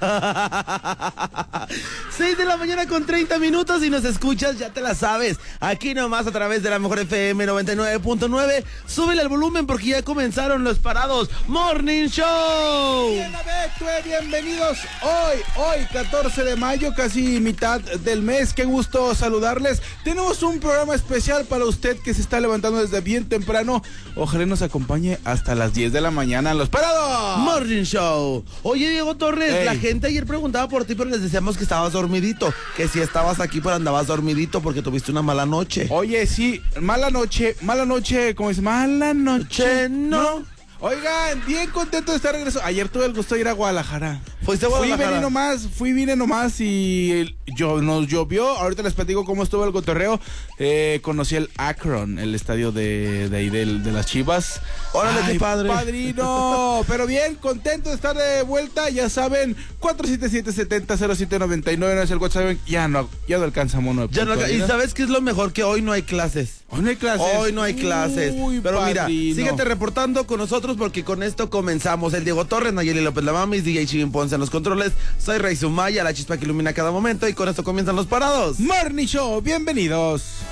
6 de la mañana con 30 minutos y nos escuchas, ya te la sabes. Aquí nomás a través de la mejor FM 99.9. Súbele al volumen porque ya comenzaron los parados Morning Show. Bienvenidos hoy 14 de mayo, casi mitad del mes. Qué gusto saludarles. Tenemos un programa especial para usted que se está levantando desde bien temprano. Ojalá nos acompañe hasta las 10 de la mañana en los parados Morning Show. Oye, Diego Torres, Ey. La gente ayer preguntaba por ti, pero les decíamos que estabas dormidito. Que si estabas aquí, pero andabas dormidito porque tuviste una mala noche. Oye, sí, mala noche, ¿cómo es? Mala noche, no. Oigan, bien contento de estar de regreso. Ayer tuve el gusto de ir a Guadalajara. ¿Fuiste a Guadalajara? Vine nomás y nos llovió. Ahorita les platico cómo estuvo el cotorreo. Conocí el Akron, el estadio de ahí de las Chivas. Órale, qué padre. Padrino. Pero bien, contento de estar de vuelta. Ya saben, 477-70-0799 no es el WhatsApp. Ya no alcanza mono. Y ¿sabes qué es lo mejor? Que hoy no hay clases. Hoy no hay clases. Hoy no hay clases. Uy, pero padrino. mira, síguete reportando con nosotros porque con esto comenzamos. El Diego Torres, Nayeli López Lamamis, DJ Chivin Ponce en los controles. Soy Rey Sumaya, la chispa que ilumina cada momento y con esto comienzan los parados Morning Show, bienvenidos.